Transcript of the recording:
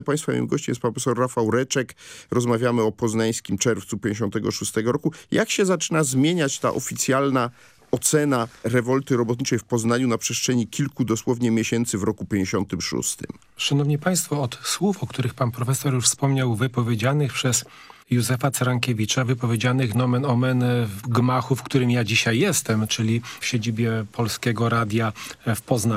Państwa moim gościem jest profesor Rafał Reczek. Rozmawiamy o poznańskim czerwcu 56 roku. Jak się zaczyna zmieniać ta oficjalna ocena rewolty robotniczej w Poznaniu na przestrzeni kilku dosłownie miesięcy w roku 56? Szanowni Państwo, od słów, o których pan profesor już wspomniał, wypowiedzianych przez Józefa Cyrankiewicza, wypowiedzianych nomen omen w gmachu, w którym ja dzisiaj jestem, czyli w siedzibie Polskiego Radia w Poznaniu.